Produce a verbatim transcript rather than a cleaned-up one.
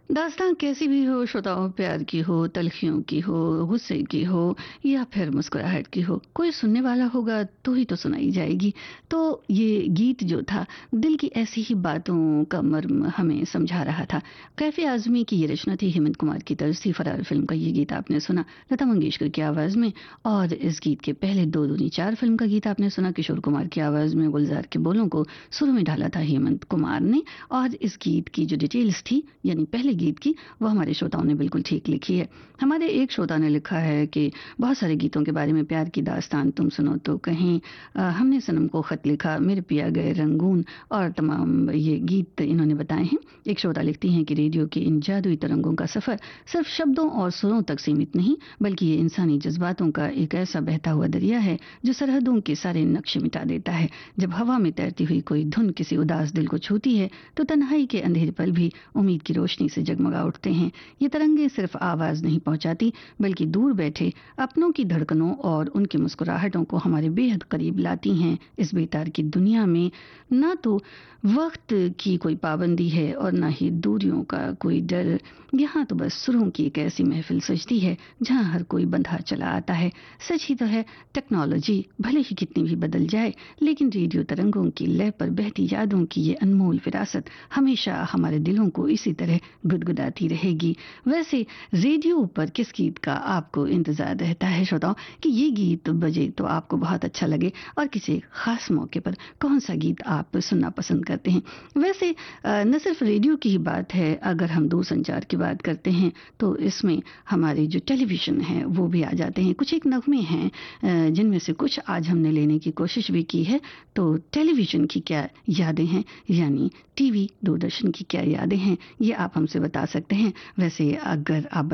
दास्तान कैसी भी हो, श्रोताओं प्यार की हो, तलखियों की हो, गुस्से की हो या फिर मुस्कुराहट की हो, कोई सुनने वाला होगा तो ही तो सुनाई जाएगी। तो ये गीत जो था दिल की ऐसी ही बातों का मर्म हमें समझा रहा था। कैफे आजमी की ये रचना थी, हेमंत कुमार की तरफ से फरार फिल्म का ये गीत आपने सुना लता मंगेशकर की आवाज में। और इस गीत के पहले दो दूनी चार फिल्म का गीत आपने सुना किशोर कुमार की आवाज में। गुलजार के बोलों को सुर में ढाला था हेमंत कुमार ने। और इस गीत की जो डिटेल्स थी यानी पहले गीत की, वो हमारे श्रोताओं ने बिल्कुल ठीक लिखी है। हमारे एक श्रोता ने लिखा है कि बहुत सारे गीतों के बारे में, प्यार की दास्तान, तुम सुनो तो कहीं, अ, हमने सनम को खत लिखा, मेरे पिया गए रंगून और तमाम ये गीत इन्होंने बताए हैं। एक श्रोता लिखती हैं कि रेडियो के इन जादुई तरंगों का सफर सिर्फ शब्दों और सुरों तक सीमित नहीं, बल्कि ये इंसानी जज्बातों का एक ऐसा बहता हुआ दरिया है जो सरहदों के सारे नक्शे मिटा देता है। जब हवा में तैरती हुई कोई धुन किसी उदास दिल को छूती है तो तन्हाई के अंधेरे पल भी उम्मीद की रोशनी से जगमगा उठते हैं। ये तरंगे सिर्फ आवाज नहीं पहुंचाती, बल्कि दूर बैठे अपनों की धड़कनों और उनकी मुस्कुराहटों को हमारे बेहद करीब लाती हैं। इस बेतार की दुनिया में ना तो वक्त की कोई पाबंदी है और ना ही दूरियों का कोई डर। यहाँ तो बस सुरों की एक ऐसी महफिल सजती है जहाँ हर कोई बंधा चला आता है। सच ही तो है, टेक्नोलॉजी भले ही कितनी भी बदल जाए, लेकिन रेडियो तरंगों की लय पर बहती यादों की ये अनमोल विरासत हमेशा हमारे दिलों को इसी तरह गुदगुदाती रहेगी। वैसे रेडियो पर किस गीत का आपको इंतजार रहता है श्रोताओ, कि ये गीत बजे तो आपको बहुत अच्छा लगे, और किसी खास मौके पर कौन सा गीत आप सुनना पसंद करते हैं? वैसे अ, न सिर्फ रेडियो की ही बात है, अगर हम दूरसंचार की बात करते हैं तो इसमें हमारे जो टेलीविजन है वो भी आ जाते हैं। कुछ एक नगमे हैं अ, जिनमें से कुछ आज हमने लेने की कोशिश भी की है। तो टेलीविजन की क्या यादें हैं, यानी टीवी दूरदर्शन की क्या यादें हैं, ये आप हमसे बता सकते हैं। वैसे अगर आप